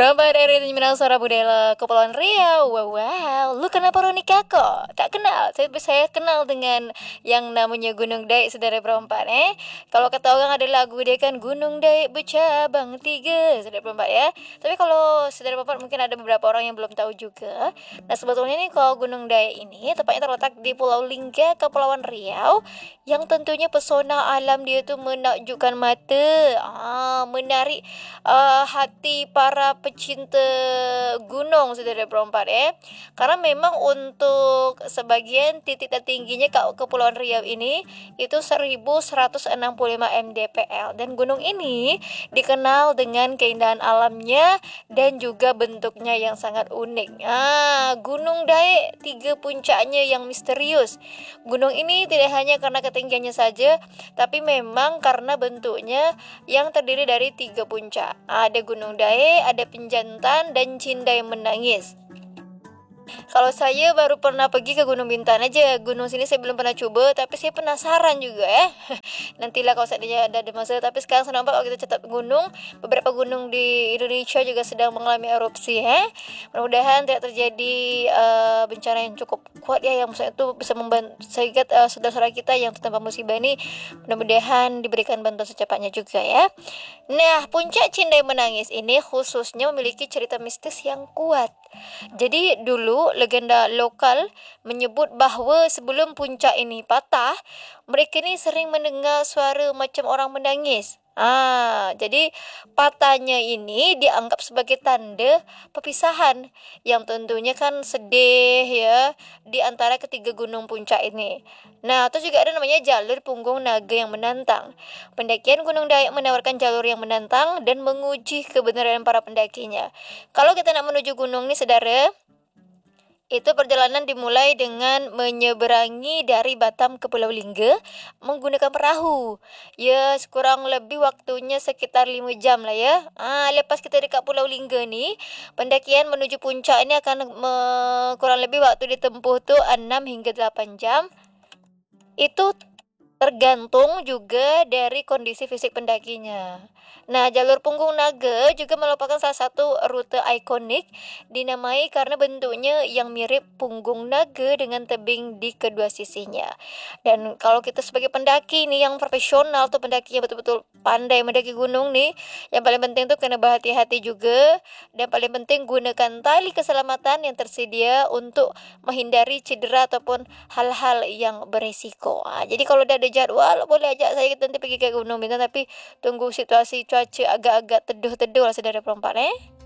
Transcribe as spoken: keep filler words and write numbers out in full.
Romba dari Minang Suara Budaya Kepulauan Riau. Wow, wow. Lu kenapa Ronika kok? Tak kenal. Saya, saya kenal dengan yang namanya Gunung Daik, saudara perempat eh. Kalau kata orang ada lagu dia kan Gunung Daik bercabang tiga, saudara perempat ya. Tapi kalau saudara perempat mungkin ada beberapa orang yang belum tahu juga. Nah sebetulnya nih kalau Gunung Daik ini tepatnya terletak di Pulau Lingga, Kepulauan Riau, yang tentunya pesona alam dia tuh menakjubkan mata, ah, menarik uh, hati para pecinta gunung, saudara perempat eh. Karena memang untuk sebagian titik tertingginya ke Kepulauan Riau ini itu seribu seratus enam puluh lima mdpl, dan gunung ini dikenal dengan keindahan alamnya dan juga bentuknya yang sangat unik. Ah, Gunung Daik, tiga puncaknya yang misterius. Gunung ini tidak hanya karena ketinggiannya saja, tapi memang karena bentuknya yang terdiri dari tiga puncak. Ada Gunung Daik, ada Penjantan, dan Cindai Menangis. Kalau saya baru pernah pergi ke Gunung Bintan aja. Gunung sini saya belum pernah coba, tapi saya penasaran juga ya. Nantilah kalau saya ada, ada masa. Tapi sekarang saya nampak kalau kita catat gunung, beberapa gunung di Indonesia juga sedang mengalami erupsi ya. Mudah-mudahan tidak terjadi uh, bencana yang cukup kuat ya, yang maksudnya itu bisa membantu sehingga uh, saudara-saudara kita yang tertimpa musibah ini mudah-mudahan diberikan bantuan secepatnya juga ya. Nah, puncak Cindai Menangis ini khususnya memiliki cerita mistis yang kuat. Jadi dulu legenda lokal menyebut bahawa sebelum puncak ini patah, mereka ni sering mendengar suara macam orang menangis. Ah, jadi patahnya ini dianggap sebagai tanda perpisahan yang tentunya kan sedih ya di antara ketiga gunung puncak ini. Nah, terus juga ada namanya jalur punggung naga yang menantang. Pendakian Gunung Daik menawarkan jalur yang menantang dan menguji kebenaran para pendakinya. Kalau kita nak menuju gunung ni saudara, itu perjalanan dimulai dengan menyeberangi dari Batam ke Pulau Lingga menggunakan perahu. Ya, kurang lebih waktunya sekitar lima jam lah ya. Ah, lepas kita dekat Pulau Lingga ni, pendakian menuju puncak ni akan me- kurang lebih waktu ditempuh tu enam hingga delapan jam. Itu tergantung juga dari kondisi fisik pendakinya. Nah, jalur punggung naga juga merupakan salah satu rute ikonik dinamai karena bentuknya yang mirip punggung naga dengan tebing di kedua sisinya. Dan kalau kita sebagai pendaki nih yang profesional tuh, pendaki yang betul-betul pandai mendaki gunung nih, yang paling penting tuh kena berhati-hati juga, dan paling penting gunakan tali keselamatan yang tersedia untuk menghindari cedera ataupun hal-hal yang beresiko. Ah, jadi kalau dah ada jadwal boleh ajak saya kita nanti pergi ke Gunung Bintang, tapi tunggu situasi cuaca agak-agak teduh-teduh lah saudara perempat eh.